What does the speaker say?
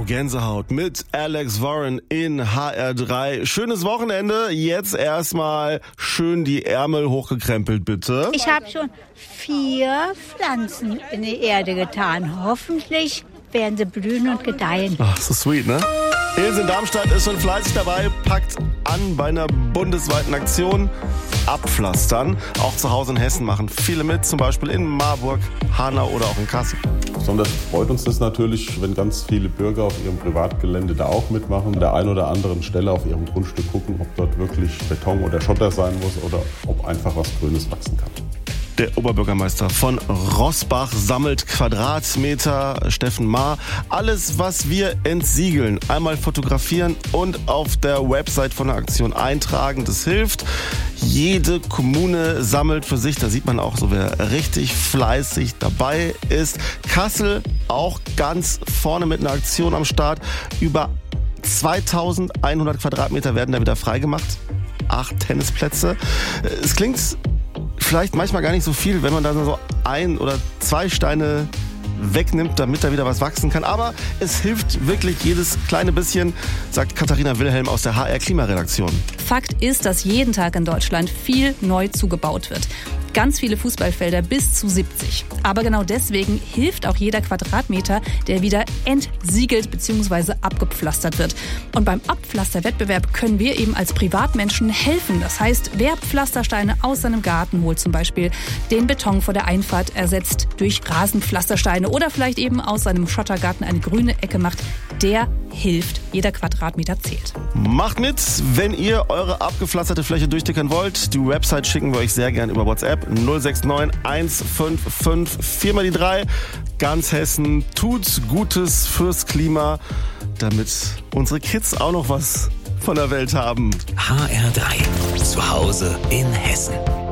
Gänsehaut mit Alex Warren in HR3. Schönes Wochenende. Jetzt erstmal schön die Ärmel hochgekrempelt, bitte. Ich habe schon 4 Pflanzen in die Erde getan. Hoffentlich werden sie blühen und gedeihen. Ach, so sweet, ne? Ilse in Darmstadt ist schon fleißig dabei, packt an bei einer bundesweiten Aktion. Abpflastern. Auch zu Hause in Hessen machen viele mit, zum Beispiel in Marburg, Hanau oder auch in Kassel. Besonders freut uns das natürlich, wenn ganz viele Bürger auf ihrem Privatgelände da auch mitmachen. An der einen oder anderen Stelle auf ihrem Grundstück gucken, ob dort wirklich Beton oder Schotter sein muss oder ob einfach was Grünes wachsen kann. Der Oberbürgermeister von Roßbach sammelt Quadratmeter, Steffen Maar. Alles, was wir entsiegeln, einmal fotografieren und auf der Website von der Aktion eintragen. Das hilft. Jede Kommune sammelt für sich. Da sieht man auch so, wer richtig fleißig dabei ist. Kassel auch ganz vorne mit einer Aktion am Start. Über 2100 Quadratmeter werden da wieder freigemacht. 8 Tennisplätze. Es klingt vielleicht manchmal gar nicht so viel, wenn man da so 1 oder 2 Steine wegnimmt, damit da wieder was wachsen kann. Aber es hilft wirklich jedes kleine bisschen, sagt Katharina Wilhelm aus der HR-Klimaredaktion. Fakt ist, dass jeden Tag in Deutschland viel neu zugebaut wird. Ganz viele Fußballfelder, bis zu 70. Aber genau deswegen hilft auch jeder Quadratmeter, der wieder entsiegelt bzw. abgepflastert wird. Und beim Abpflasterwettbewerb können wir eben als Privatmenschen helfen. Das heißt, wer Pflastersteine aus seinem Garten holt, zum Beispiel den Beton vor der Einfahrt ersetzt durch Rasenpflastersteine oder vielleicht eben aus seinem Schottergarten eine grüne Ecke macht, der hilft. Jeder Quadratmeter zählt. Macht mit, wenn ihr eure abgepflasterte Fläche durchtickern wollt. Die Website schicken wir euch sehr gern über WhatsApp 069 155 4 mal die 3. Ganz Hessen tut Gutes fürs Klima, damit unsere Kids auch noch was von der Welt haben. HR3. Zu Hause in Hessen.